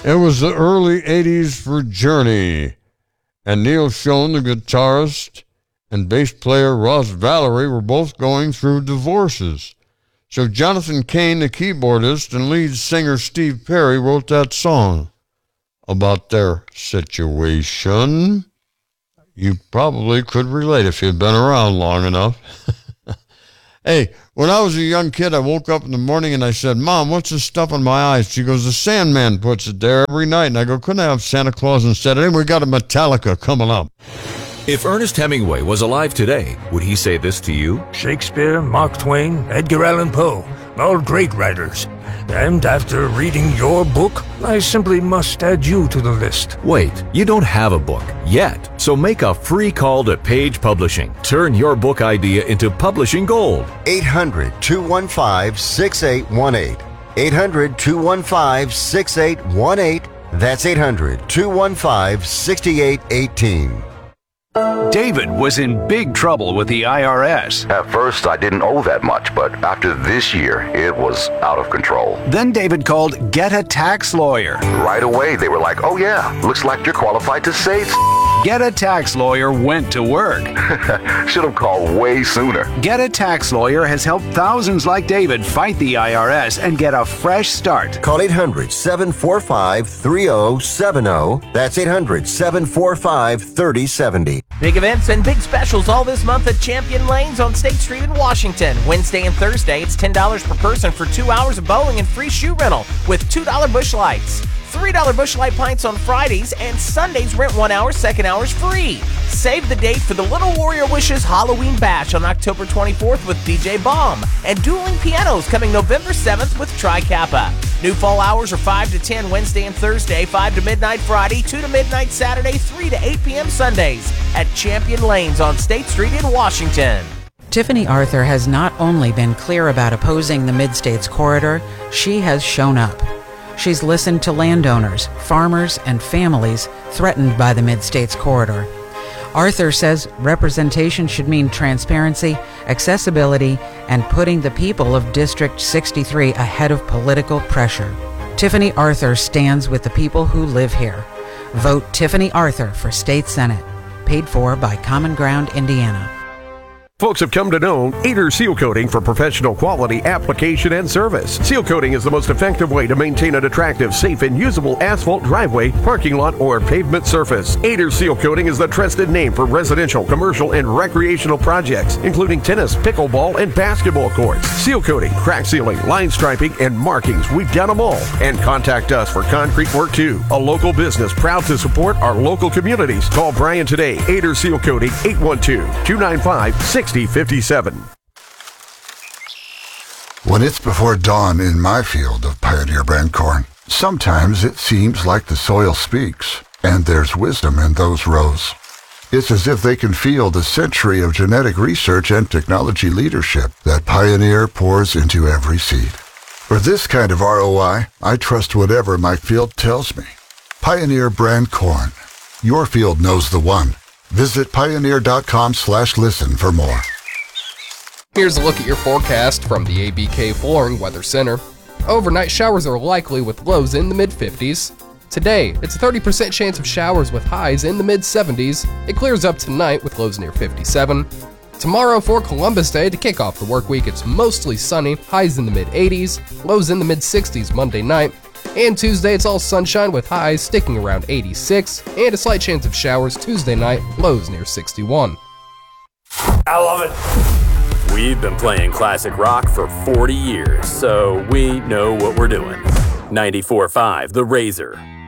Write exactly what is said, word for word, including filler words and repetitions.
It was the early eighties for Journey, and Neil Schon, the guitarist, and bass player Ross Valerie were both going through divorces. So Jonathan Cain, the keyboardist, and lead singer Steve Perry wrote that song about their situation. You probably could relate if you'd been around long enough. Hey, when I was a young kid, I woke up in the morning and I said, Mom, what's this stuff on my eyes? She goes, the Sandman puts it there every night. And I go, couldn't I have Santa Claus instead? Hey, we got a Metallica coming up. If Ernest Hemingway was alive today, would he say this to you? Shakespeare, Mark Twain, Edgar Allan Poe, all great writers. And after reading your book, I simply must add you to the list. Wait, you don't have a book yet, so make a free call to Page Publishing. Turn your book idea into publishing gold. eight hundred, two one five, six eight one eight. eight hundred, two one five, six eight one eight. That's eight hundred, two one five, six eight one eight. David was in big trouble with the I R S. At first, I didn't owe that much, but after this year, it was out of control. Then David called Get a Tax Lawyer. Right away, they were like, oh yeah, looks like you're qualified to save. Get a Tax Lawyer went to work. Should have called way sooner. Get a Tax Lawyer has helped thousands like David fight the I R S and get a fresh start. Call eight hundred, seven four five, three oh seven oh. That's eight hundred, seven four five, three oh seven oh. Big events and big specials all this month at Champion Lanes on State Street in Washington. Wednesday and Thursday, it's ten dollars per person for two hours of bowling and free shoe rental with two dollar Busch Lights. three dollar Busch Light pints on Fridays, and Sundays rent one hour, second hour's free. Save the date for the Little Warrior Wishes Halloween Bash on October twenty-fourth with D J Bomb, and Dueling Pianos coming November seventh with Tri Kappa. New fall hours are five to ten Wednesday and Thursday, five to midnight Friday, two to midnight Saturday, three to eight p.m. Sundays at Champion Lanes on State Street in Washington. Tiffany Arthur has not only been clear about opposing the Mid-States Corridor, she has shown up. She's listened to landowners, farmers, and families threatened by the Mid-States Corridor. Arthur says representation should mean transparency, accessibility, and putting the people of District sixty-three ahead of political pressure. Tiffany Arthur stands with the people who live here. Vote Tiffany Arthur for State Senate. Paid for by Common Ground Indiana. Folks have come to know Ader Seal Coating for professional quality application and service. Seal coating is the most effective way to maintain an attractive, safe, and usable asphalt driveway, parking lot, or pavement surface. Ader Seal Coating is the trusted name for residential, commercial, and recreational projects, including tennis, pickleball, and basketball courts. Seal coating, crack sealing, line striping, and markings. We've got them all. And contact us for concrete work too. A local business proud to support our local communities. Call Brian today. Ader Seal Coating, eight one two, two nine five, six oh five seven. When it's before dawn in my field of Pioneer brand corn, sometimes it seems like the soil speaks, and there's wisdom in those rows. It's as if they can feel the century of genetic research and technology leadership that Pioneer pours into every seed. For this kind of R O I, I trust whatever my field tells me. Pioneer brand corn. Your field knows the one. Visit pioneer.com slash listen for more. Here's a look at your forecast from the A B K Flooring Weather Center. Overnight showers are likely with lows in the mid fifties. Today, it's a thirty percent chance of showers with highs in the mid seventies. It clears up tonight with lows near fifty-seven. Tomorrow for Columbus Day, to kick off the work week, it's mostly sunny, highs in the mid eighties, lows in the mid sixties Monday night. And Tuesday, it's all sunshine with highs sticking around eighty-six, and a slight chance of showers Tuesday night, lows near sixty-one. I love it. We've been playing classic rock for forty years, so we know what we're doing. ninety-four point five The Razor.